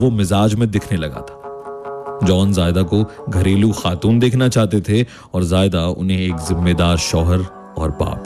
वो मिजाज में दिखने लगा था। जॉन जायदा को घरेलू खातून देखना चाहते थे और जायदा उन्हें एक जिम्मेदार शौहर और बाप।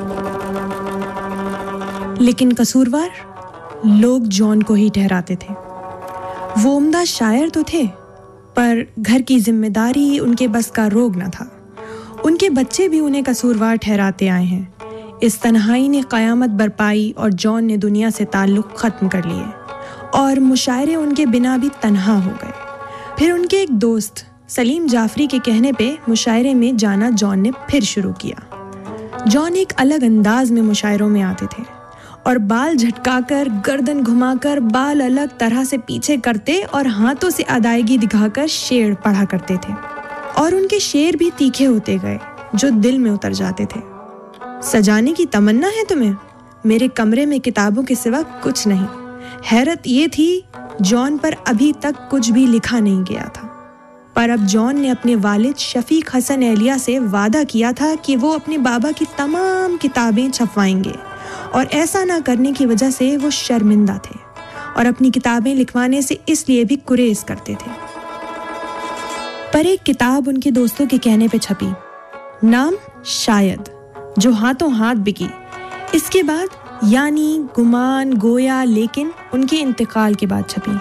लेकिन कसूरवार लोग जॉन को ही ठहराते थे। वो उम्दा शायर तो थे, पर घर की जिम्मेदारी उनके बस का रोग न था। उनके बच्चे भी उन्हें कसूरवार ठहराते आए हैं। इस तन्हाई ने क़यामत बरपाई और जॉन ने दुनिया से ताल्लुक़ ख़त्म कर लिए और मुशायरे उनके बिना भी तन्हा हो गए। फिर उनके एक दोस्त सलीम जाफरी के कहने पे मुशायरे में जाना जॉन ने फिर शुरू किया। जॉन एक अलग अंदाज में मुशायरों में आते थे और बाल झटकाकर, गर्दन घुमाकर, बाल अलग तरह से पीछे करते और हाथों से अदायगी दिखाकर शेर पढ़ा करते थे। और उनके शेर भी तीखे होते गए जो दिल में उतर जाते थे। सजाने की तमन्ना है तुम्हें? मेरे कमरे में किताबों के सिवा कुछ नहीं। हैरत ये थी जॉन पर अभी तक कुछ भी लिखा नहीं गया था, पर अब जॉन ने अपने वालिद शफीक हसन एलिया से वादा किया था कि वो अपने बाबा की तमाम किताबें छपवाएंगे और ऐसा ना करने की वजह से वो शर्मिंदा थे और अपनी किताबें लिखवाने से इसलिए भी गुरेज करते थे। पर एक किताब उनके दोस्तों के कहने पे छपी, नाम शायद, जो हाथों हाथ बिकी। इसके बाद यानी, गुमान, गोया, लेकिन उनके इंतकाल के बाद छपी।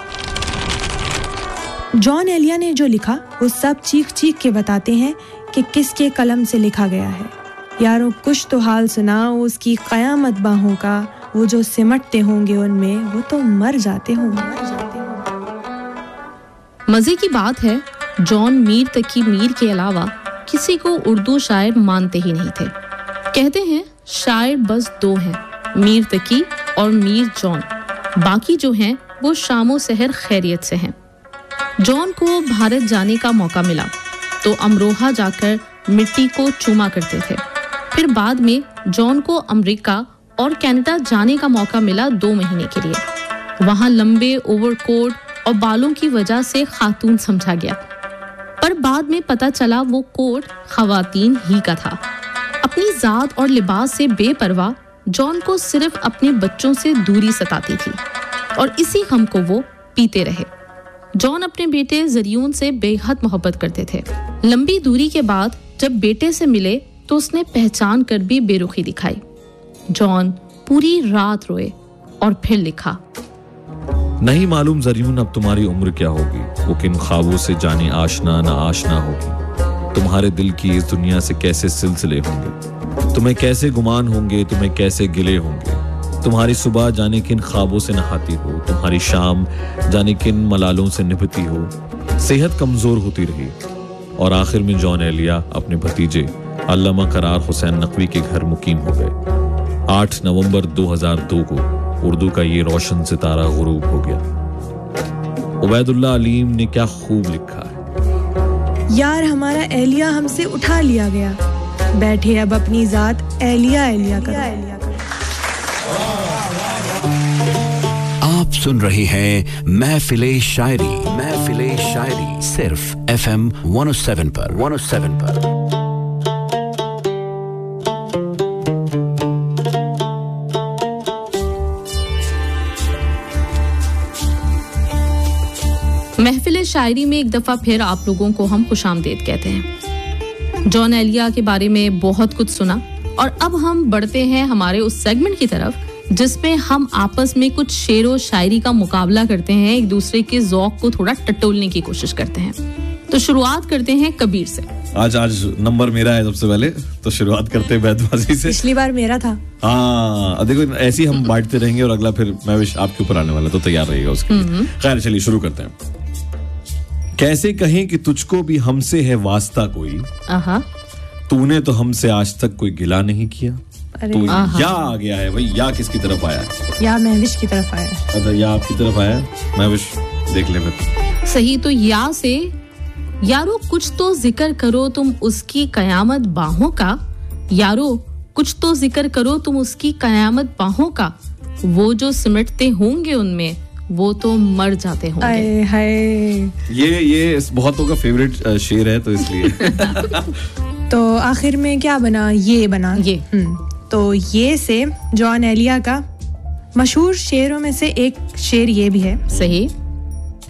जॉन एलिया ने जो लिखा वो सब चीख चीख के बताते हैं कि किसके कलम से लिखा गया है। यारों कुछ तो हाल सुनाओ उसकी क़यामत बाहों का, वो जो सिमटते होंगे उनमें वो तो मर जाते होंगे। मजे की बात है, जॉन मीर तकी मीर के अलावा किसी को उर्दू शायर मानते ही नहीं थे। कहते हैं शायर बस दो हैं, मीर तकी और मीर जॉन। बाकी जो हैं वो शामो सहर खैरियत से हैं। जॉन को भारत जाने का मौका मिला तो अमरोहा जाकर मिट्टी को चूमा करते थे। फिर बाद में जॉन को अमेरिका और कनाडा जाने का मौका मिला 2 महीने के लिए। वहां लंबे ओवरकोट और बालों की वजह से खातून समझा गया, पर बाद में पता चला वो कोट खवातीन ही का था। अपनी जात और लिबास से बेपरवाह जॉन को सिर्फ अपने बच्चों से दूरी सताती थी और इसी गम को वो पीते रहे। जॉन अपने बेटे जरियून से बेहद मोहब्बत करते थे। लंबी दूरी के बाद जब बेटे से मिले तो उसने पहचान कर भी बेरुखी दिखाई। जॉन पूरी रात रोए और फिर लिखा, नहीं मालूम जरियून अब तुम्हारी उम्र क्या होगी, वो किन ख्वाबों से जाने आशना ना आशना होगी। तुम्हारे दिल की इस दुनिया से कैसे सिलसिले होंगे, तुम्हें कैसे गुमान होंगे, तुम्हें कैसे गिले होंगे। तुम्हारी सुबह जाने किन ख्वाबों से नहाती हो, तुम्हारी शाम जाने किन मलालों से निभती हो। सेहत कमजोर होती रही और आखिर में जॉन एलिया अपने भतीजे अल्लामा करार हुसैन नकवी के घर मुकीम हो गए। 8 नवंबर 2002 को उर्दू का ये रोशन सितारा गुरूब हो गया। उबैदुल्लाह अलीम ने क्या खूब लिखा है, यार हमारा एलिया हमसे उठा लिया गया, बैठे अब अपनी जात एलिया एलिया करो। आप सुन रहे हैं महफिले शायरी, महफिले शायरी सिर्फ FM 107 पर, 107 पर। महफिल शायरी में एक दफा फिर आप लोगों को हम खुशामदीद कहते हैं। जॉन एलिया के बारे में बहुत कुछ सुना और अब हम बढ़ते हैं हमारे उस सेगमेंट की तरफ जिसमें हम आपस में कुछ शेर व शायरी का मुकाबला करते हैं, एक दूसरे के ज़ौक़ को थोड़ा टटोलने की कोशिश करते हैं। तो शुरुआत करते हैं कबीर से। आज नंबर मेरा है सबसे पहले, तो शुरुआत करते हैं बैतबाजी से। पिछली बार मेरा था। हाँ देखो ऐसे ही हम बांटते रहेंगे और अगला फिर महविश आपके ऊपर आने वाला, तो तैयार रहिएगा उसके लिए। खैर चलिए शुरू करते हैं। कैसे कहें कि तुझको भी हमसे है वास्ता कोई, तूने तो हमसे आज तक कोई गिला नहीं किया। तो या आ गया है भाई, या किसकी तरफ आया है? या महविश की तरफ आया। अच्छा या आपकी तरफ आया, महविश देख ले फिर। सही, तो या से यारो कुछ तो जिक्र करो तुम उसकी कयामत बाहों का, यारो कुछ तो जिक्र करो तुम उसकी कयामत बाहों का, वो जो सिमटते होंगे उनमें वो तो मर जाते होंगे। हाय ये बहुतों का फेवरेट शेर है, तो इसलिए तो आखिर में क्या बना? ये बना ये। तो ये से जॉन एलिया का मशहूर शेरों में से एक शेर ये भी है। सही।